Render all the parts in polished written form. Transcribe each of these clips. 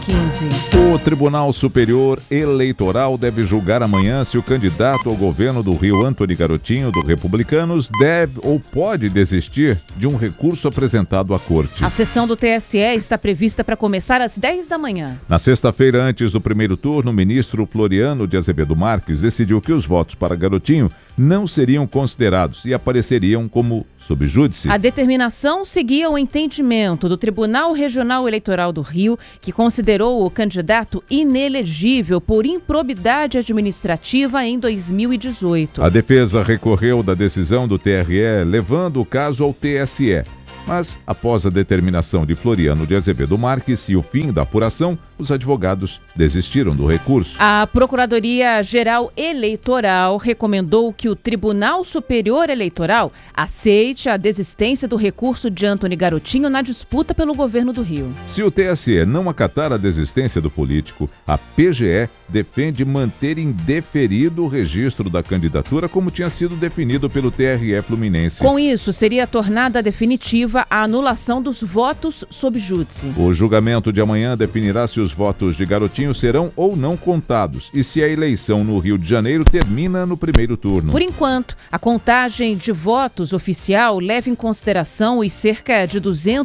7h15. O Tribunal Superior Eleitoral deve julgar amanhã se o candidato ao governo do Rio, Antony Garotinho, do Republicanos, deve ou pode desistir de um recurso apresentado à Corte. A sessão do TSE está prevista para começar às 10 da manhã. Na sexta-feira, antes do primeiro turno, o ministro Floriano de Azevedo Marques decidiu que os votos para Garotinho não seriam considerados e apareceriam como subjúdice. A determinação seguia o entendimento do Tribunal Regional Eleitoral do Rio, que considerou o candidato inelegível por improbidade administrativa em 2018. A defesa recorreu da decisão do TRE, levando o caso ao TSE. Mas, após a determinação de Floriano de Azevedo Marques e o fim da apuração, os advogados desistiram do recurso. A Procuradoria-Geral Eleitoral recomendou que o Tribunal Superior Eleitoral aceite a desistência do recurso de Antony Garotinho na disputa pelo governo do Rio. Se o TSE não acatar a desistência do político, a PGE defende manter indeferido o registro da candidatura como tinha sido definido pelo TRE Fluminense. Com isso, seria tornada definitiva a anulação dos votos sob júdice. O julgamento de amanhã definirá se os votos de Garotinho serão ou não contados e se a eleição no Rio de Janeiro termina no primeiro turno. Por enquanto, a contagem de votos oficial leva em consideração os cerca de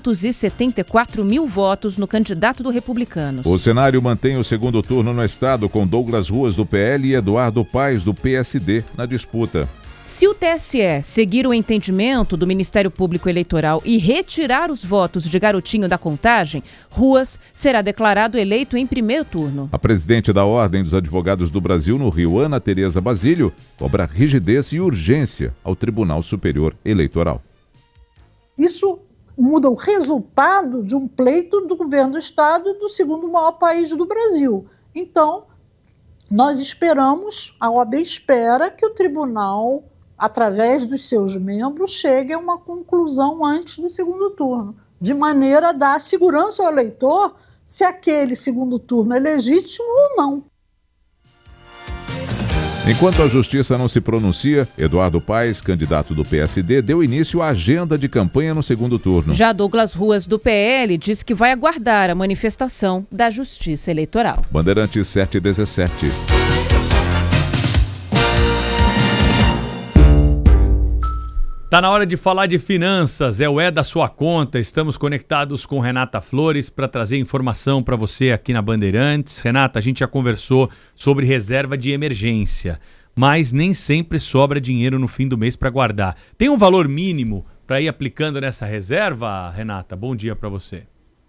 274 mil votos no candidato do Republicanos. O cenário mantém o segundo turno no estado com Douglas Ruas do PL e Eduardo Paes do PSD na disputa. Se o TSE seguir o entendimento do Ministério Público Eleitoral e retirar os votos de Garotinho da contagem, Ruas será declarado eleito em primeiro turno. A presidente da Ordem dos Advogados do Brasil no Rio, Ana Tereza Basílio, cobra rigidez e urgência ao Tribunal Superior Eleitoral. Isso muda o resultado de um pleito do governo do Estado do segundo maior país do Brasil. Então, nós esperamos, a OAB espera que o tribunal, através dos seus membros, chegue a uma conclusão antes do segundo turno, de maneira a dar segurança ao eleitor se aquele segundo turno é legítimo ou não. Enquanto a Justiça não se pronuncia, Eduardo Paes, candidato do PSD, deu início à agenda de campanha no segundo turno. Já Douglas Ruas, do PL, diz que vai aguardar a manifestação da Justiça Eleitoral. Bandeirantes 717. Tá na hora de falar de finanças, é o É da Sua Conta. Estamos conectados com Renata Flores para trazer informação para você aqui na Bandeirantes. Renata, a gente já conversou sobre reserva de emergência, mas nem sempre sobra dinheiro no fim do mês para guardar. Tem um valor mínimo para ir aplicando nessa reserva, Renata? Bom dia para você.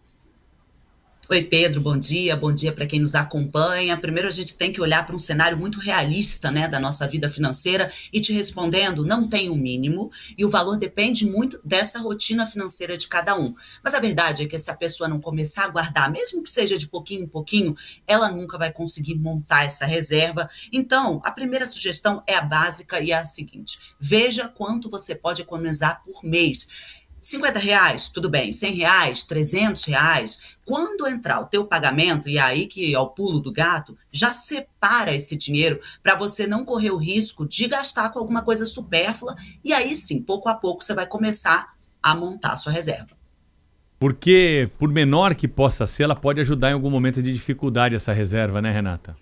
Oi, Pedro, bom dia para quem nos acompanha. Primeiro a gente tem que olhar para um cenário muito realista, né, da nossa vida financeira e te respondendo, não tem um mínimo e o valor depende muito dessa rotina financeira de cada um. Mas a verdade é que se a pessoa não começar a guardar, mesmo que seja de pouquinho em pouquinho, ela nunca vai conseguir montar essa reserva. Então, a primeira sugestão é a básica e é a seguinte: veja quanto você pode economizar por mês. R$50, tudo bem, R$100, R$300, quando entrar o teu pagamento, e é aí que é o pulo do gato, já separa esse dinheiro para você não correr o risco de gastar com alguma coisa supérflua, e aí sim, pouco a pouco, você vai começar a montar a sua reserva. Porque, por menor que possa ser, ela pode ajudar em algum momento de dificuldade essa reserva, né, Renata?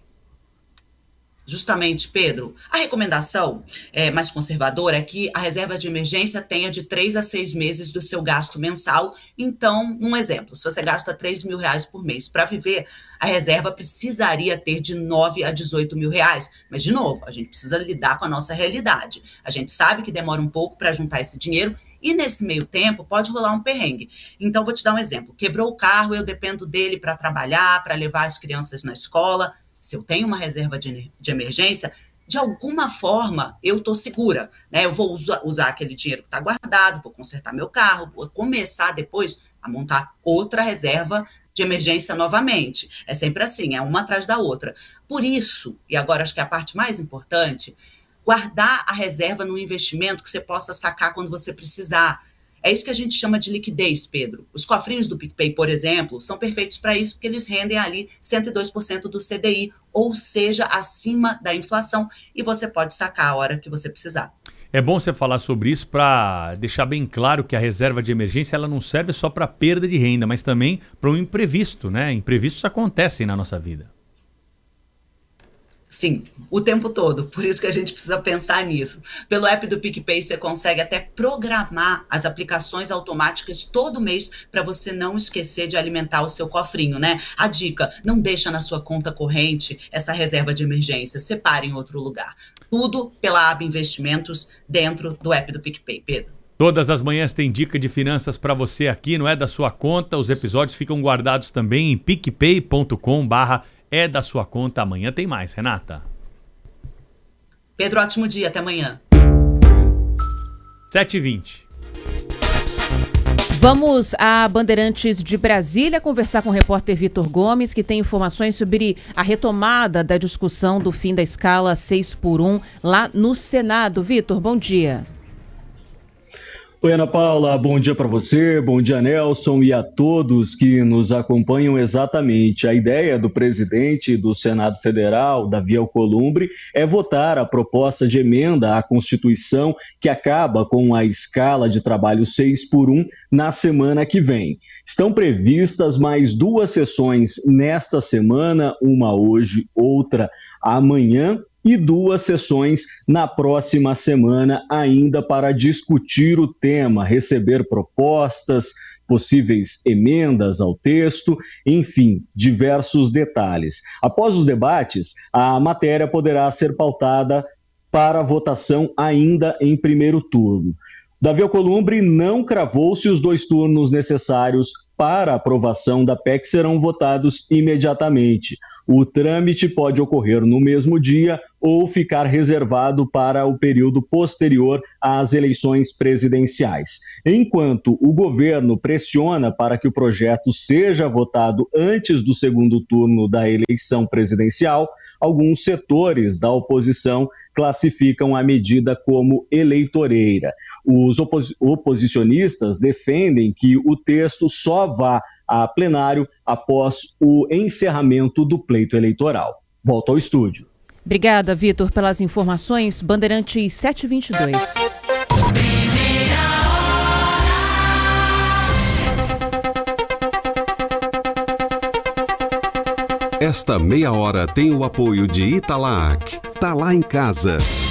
Justamente, Pedro, a recomendação mais conservadora é que a reserva de emergência tenha de 3 a 6 meses do seu gasto mensal. Então, um exemplo, se você gasta R$3.000 por mês para viver, a reserva precisaria ter de 9 a 18 mil reais. Mas, de novo, a gente precisa lidar com a nossa realidade. A gente sabe que demora um pouco para juntar esse dinheiro e, nesse meio tempo, pode rolar um perrengue. Então, vou te dar um exemplo. Quebrou o carro, eu dependo dele para trabalhar, para levar as crianças na escola. Se eu tenho uma reserva de emergência, de alguma forma eu estou segura, né? Eu vou usar aquele dinheiro que está guardado, vou consertar meu carro, vou começar depois a montar outra reserva de emergência novamente. É sempre assim, é uma atrás da outra. Por isso, e agora acho que é a parte mais importante, guardar a reserva num investimento que você possa sacar quando você precisar. É isso que a gente chama de liquidez, Pedro. Os cofrinhos do PicPay, por exemplo, são perfeitos para isso, porque eles rendem ali 102% do CDI, ou seja, acima da inflação, e você pode sacar a hora que você precisar. É bom você falar sobre isso para deixar bem claro que a reserva de emergência ela não serve só para perda de renda, mas também para um imprevisto, né? Imprevistos acontecem na nossa vida. Sim, o tempo todo, por isso que a gente precisa pensar nisso. Pelo app do PicPay você consegue até programar as aplicações automáticas todo mês para você não esquecer de alimentar o seu cofrinho, né? A dica, não deixa na sua conta corrente essa reserva de emergência, separe em outro lugar. Tudo pela aba Investimentos dentro do app do PicPay, Pedro. Todas as manhãs tem dica de finanças para você aqui, não é da sua conta. Os episódios ficam guardados também em picpay.com/é da sua conta. Amanhã tem mais, Renata. Pedro, ótimo dia, até amanhã. 7h20. Vamos a Bandeirantes de Brasília conversar com o repórter Vitor Gomes, que tem informações sobre a retomada da discussão do fim da escala 6x1 lá no Senado. Vitor, bom dia. Oi, Ana Paula, bom dia para você, bom dia, Nelson, e a todos que nos acompanham. Exatamente, a ideia do presidente do Senado Federal, Davi Alcolumbre, é votar a proposta de emenda à Constituição que acaba com a escala de trabalho 6x1 na semana que vem. Estão previstas mais 2 sessões nesta semana, uma hoje, outra amanhã, e 2 sessões na próxima semana ainda para discutir o tema, receber propostas, possíveis emendas ao texto, enfim, diversos detalhes. Após os debates, a matéria poderá ser pautada para votação ainda em primeiro turno. Davi Alcolumbre não cravou se os 2 turnos necessários para a aprovação da PEC serão votados imediatamente. O trâmite pode ocorrer no mesmo dia ou ficar reservado para o período posterior às eleições presidenciais. Enquanto o governo pressiona para que o projeto seja votado antes do segundo turno da eleição presidencial, alguns setores da oposição classificam a medida como eleitoreira. Os oposicionistas defendem que o texto só vá a plenário após o encerramento do pleito eleitoral. Volto ao estúdio. Obrigada, Vitor, pelas informações. Bandeirantes 7h22. Esta meia hora tem o apoio de Italac. Tá lá em casa.